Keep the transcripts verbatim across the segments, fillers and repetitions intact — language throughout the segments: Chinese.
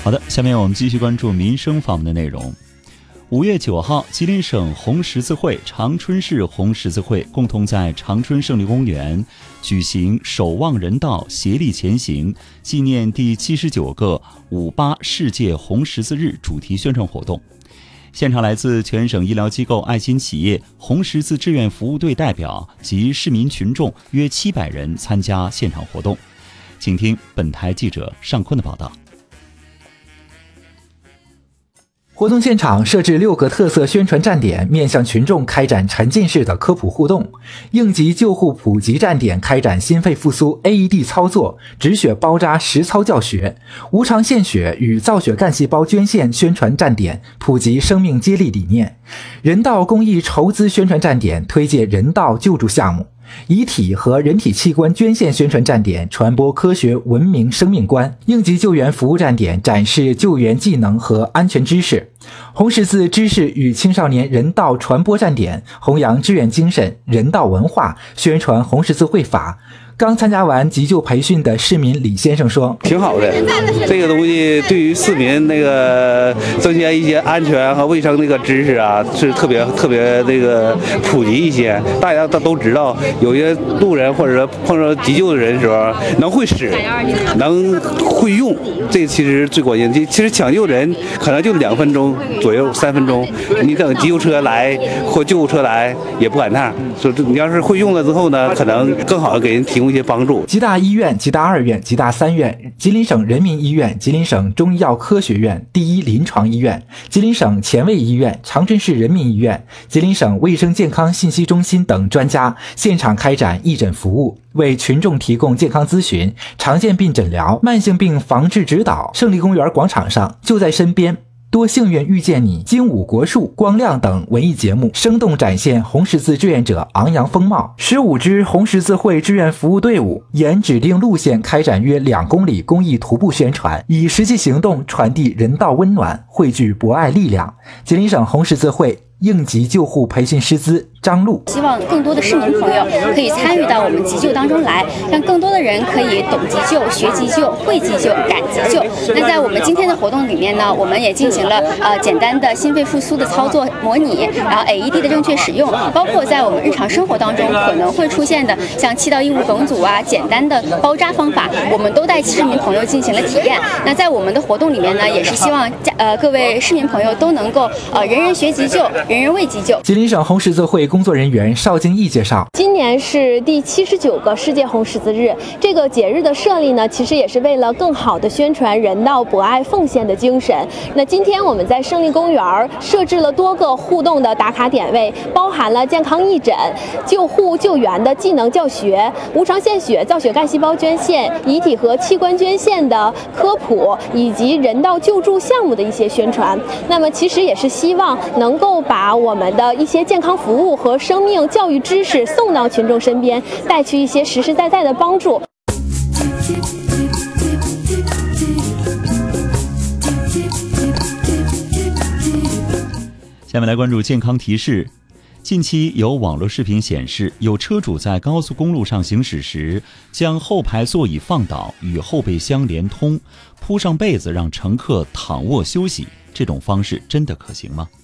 好的，下面我们继续关注民生访问的内容。五月九号，吉林省红十字会、长春市红十字会共同在长春胜利公园举行守望人道，协力前行纪念第七十九个五八世界红十字日主题宣传活动。现场来自全省医疗机构、爱心企业、红十字志愿服务队代表及市民群众约七百人参加现场活动。请听本台记者尚坤的报道。 活动现场设置六个特色宣传站点，面向群众开展沉浸式的科普互动。应急救护普及站点开展心肺复苏 A E D 操作、止血包扎实操教学。无偿献血与造血干细胞捐献宣传站点普及生命接力理念。人道公益筹资宣传站点推介人道救助项目。遗体和人体器官捐献宣传站点传播科学文明生命观。应急救援服务站点展示救援技能和安全知识。红十字知识与青少年人道传播站点弘扬志愿精神、人道文化，宣传红十字会法。刚参加完急救培训的市民李先生说：“ 挺好的，这个东西对于市民那个增加一些安全和卫生那个知识啊，是特别特别那个普及一些，大家都都知道，有些路人或者碰到急救的人的时候，能会使，能会用，这其实最关键。其实抢救人可能就两分钟左右，三分钟，你等急救车来或救护车来也不赶趟。说你要是会用了之后呢，可能更好的给人提供一些帮助。” 吉大医院、吉大二院、吉大三院、吉林省人民医院、吉林省中医药科学院第一临床医院、吉林省前卫医院、长春市人民医院、吉林省卫生健康信息中心等专家现场开展义诊服务，为群众提供健康咨询、常见病诊疗、慢性病防治指导。胜利公园广场上就在身边，多幸运遇见你、精武国术、光亮等文艺节目生动展现红十字志愿者昂扬风貌。十五支红十字会志愿服务队伍沿指定路线开展约两公里公益徒步宣传，以实际行动传递人道温暖，汇聚博爱力量。吉林省红十字会应急救护培训师资张璐希望更多的市民朋友可以参与到我们急救当中来，让更多的人可以懂急救、学急救、会急救、敢急救。那在我们今天的活动里面呢，我们也进行了呃简单的心肺复苏的操作模拟，然后 A E D 的正确使用，包括在我们日常生活当中可能会出现的像气道异物梗阻啊、简单的包扎方法，我们都带市民朋友进行了体验。那在我们的活动里面呢，也是希望呃各位市民朋友都能够呃人人学急救，人人为急救。 吉林省红十字会工作人员邵静义介绍， 今年是第七十九个世界红十字日，这个节日的设立呢，其实也是为了更好的宣传人道博爱奉献的精神。那今天我们在胜利公园设置了多个互动的打卡点位，包含了健康义诊、救护救援的技能教学、无偿献血、造血干细胞捐献、遗体和器官捐献的科普，以及人道救助项目的一些宣传。那么其实也是希望能够把我们的一些健康服务和生命教育知识送到群众身边，带去一些实实在在的帮助。 下面来关注健康提示。近期有网络视频显示，有车主在高速公路上行驶时，将后排座椅放倒，与后备箱连通，铺上被子让乘客躺卧休息，这种方式真的可行吗？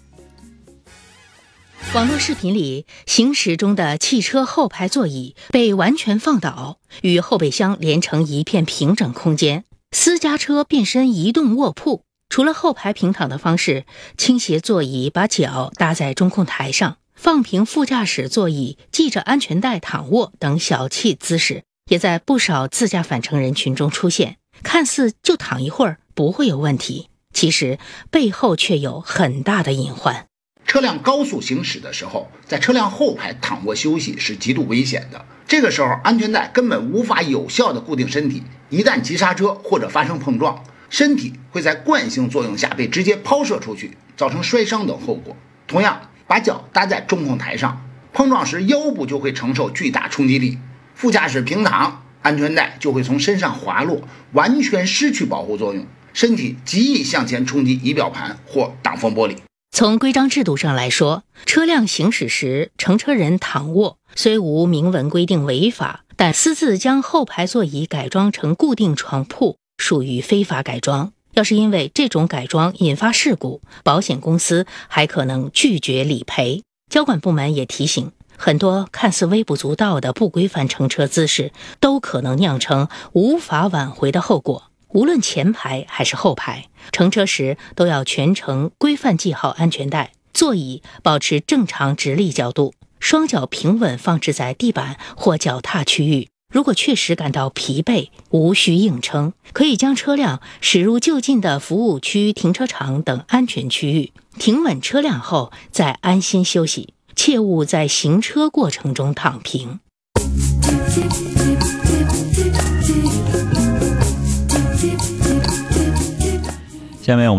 网络视频里，行驶中的汽车后排座椅被完全放倒，与后备箱连成一片平整空间，私家车变身移动卧铺。除了后排平躺的方式，倾斜座椅把脚搭在中控台上，放平副驾驶座椅，系着安全带躺卧等小憩姿势，也在不少自驾返程人群中出现。看似就躺一会儿不会有问题，其实背后却有很大的隐患。 车辆高速行驶的时候，在车辆后排躺卧休息是极度危险的。这个时候，安全带根本无法有效的固定身体，一旦急刹车或者发生碰撞，身体会在惯性作用下被直接抛射出去，造成摔伤等后果。同样，把脚搭在中控台上，碰撞时腰部就会承受巨大冲击力，副驾驶平躺，安全带就会从身上滑落，完全失去保护作用，身体极易向前冲击仪表盘或挡风玻璃。 从规章制度上来说，车辆行驶时乘车人躺卧虽无明文规定违法，但私自将后排座椅改装成固定床铺属于非法改装。 要是因为这种改装引发事故，保险公司还可能拒绝理赔。交管部门也提醒，很多看似微不足道的不规范乘车姿势，都可能酿成无法挽回的后果。无论前排还是后排，乘车时都要全程规范系好安全带，座椅保持正常直立角度，双脚平稳放置在地板或脚踏区域。如果确实感到疲惫，无需硬撑，可以将车辆驶入就近的服务区、停车场等安全区域，停稳车辆后再安心休息，切勿在行车过程中躺平。 下面我们